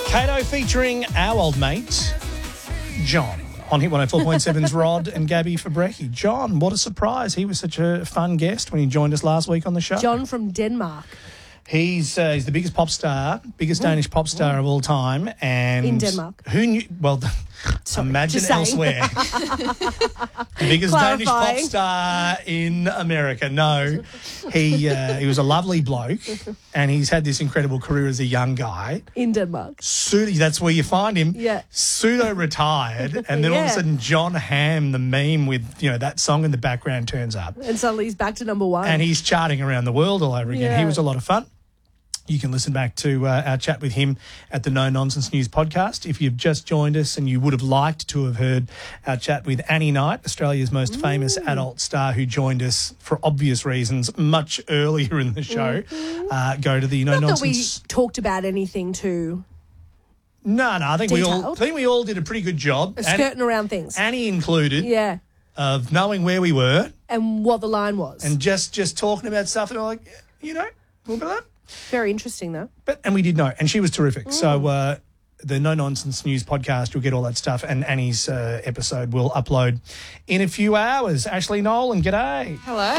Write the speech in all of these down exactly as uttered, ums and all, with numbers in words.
Kato featuring our old mate, John, on Hit one oh four point seven's Rod and Gabby for Brekkie. John, what a surprise. He was such a fun guest when he joined us last week on the show. John from Denmark. He's uh, he's the biggest pop star, biggest Danish pop star of all time. And In Denmark. Who knew? Well, Sorry, imagine just saying. elsewhere. The biggest Danish pop Clarifying. star in America. No, he uh, he was a lovely bloke, and he's had this incredible career as a young guy. In Denmark. Pseudo, that's where you find him. Yeah. Pseudo retired, and then all of a Yeah. sudden, John Hamm, the meme with you know that song in the background, turns up, And suddenly he's back to number one. and he's charting around the world all over again. Yeah. He was a lot of fun. You can listen back to uh, our chat with him at the No Nonsense News podcast. If you've just joined us and you would have liked to have heard our chat with Annie Knight, Australia's most mm. famous adult star who joined us for obvious reasons much earlier in the show, mm-hmm. uh, go to the No Not Nonsense. that we talked about anything too No, no, I think we all Detailed. I think we all did a pretty good job. of skirting around things. Annie included, Yeah. of knowing where we were And what the line was. and just just talking about stuff that we're like, you know, a little bit of that. Very interesting, though. But and we did know, and she was terrific. Mm. So uh, the No Nonsense News podcast, you'll get all that stuff, and Annie's uh, episode will upload in a few hours. Ashley Nolan, g'day. Hello.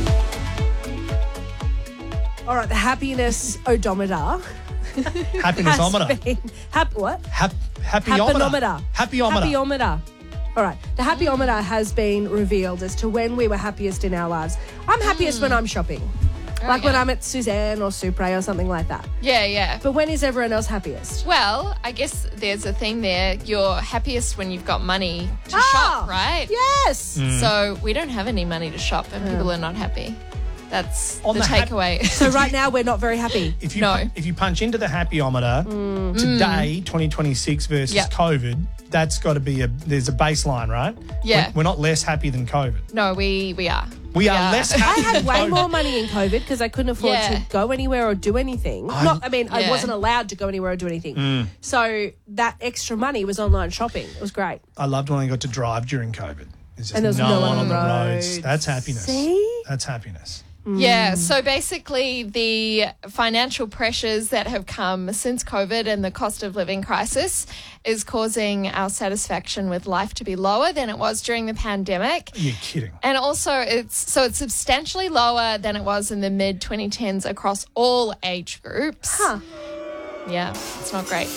All right, the happiness odometer. Happiness-ometer. has been- Hap, what? Hap, happy-ometer. Happinometer. Happy-ometer. Happyometer. All right, the happyometer has been revealed as to when we were happiest in our lives. I'm happiest when I'm shopping. Like when yeah. I'm at Suzanne or Supre or something like that. Yeah, yeah. But when is everyone else happiest? Well, I guess there's a thing there. You're happiest when you've got money to Ah, shop, right? Yes. Mm. So we don't have any money to shop and people are not happy. That's On the, the hap- takeaway. So right now we're not very happy. If you No. pu- if you punch into the happyometer Mm. today, twenty twenty-six versus Yep. COVID, that's got to be a there's a baseline, right? Yeah. We're, we're not less happy than COVID. no, we, we are. We are less happy I had than way COVID. more money in COVID because I couldn't afford Yeah. to go anywhere or do anything. Not, I mean, I Yeah. wasn't allowed to go anywhere or do anything. Mm. So that extra money was online shopping. It was great. I loved when I got to drive during COVID. There's just And there was no, no one one on the on the roads. roads. That's happiness. See? That's happiness. Yeah, so basically the financial pressures that have come since COVID and the cost of living crisis is causing our satisfaction with life to be lower than it was during the pandemic. You're kidding. And also, it's so it's substantially lower than it was in the mid twenty tens across all age groups. Huh. Yeah, it's not great.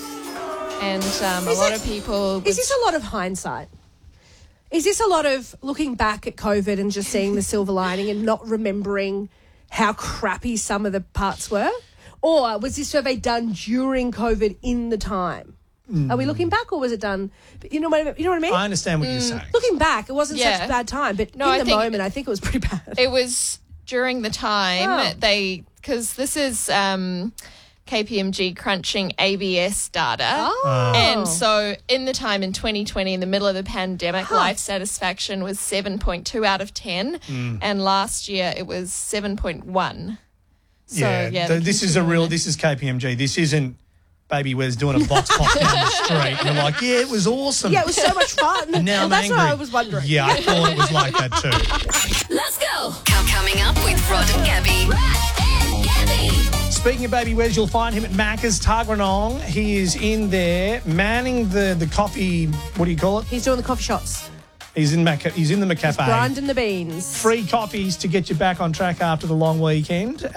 And um, a Is lot it- of people... Is this a lot of hindsight? Is this a lot of looking back at COVID and just seeing the silver lining and not remembering how crappy some of the parts were? Or was this survey done during COVID in the time? Are we looking back or was it done... You know what I mean? You know what I mean? I understand what you're saying. Looking back, it wasn't such Yeah. a bad time, but No, in I the think- moment, I think it was pretty bad. It was during the time Oh. they... Because this is um, K P M G crunching A B S data. Oh. And so in the time in twenty twenty, in the middle of the pandemic, Huh. life satisfaction was seven point two out of ten. And last year it was seven point one. So, yeah, yeah, th- the this is a real, this is K P M G. This isn't Baby Wes doing a box pop down the street. And you're like, yeah, it was awesome. Yeah, it was so much fun. And now well, I'm that's angry. what I was wondering. Yeah, I thought it was like that too. Let's go. Com- Coming up with Rod and Gabby. Rod and Gabby. Speaking of Baby Wes, you'll find him at Macca's Tuggeranong. He is in there manning the, the coffee, what do you call it? He's doing the coffee shots. He's in Mac- He's in the McCafe. Grinding the beans. Free coffees to get you back on track after the long weekend.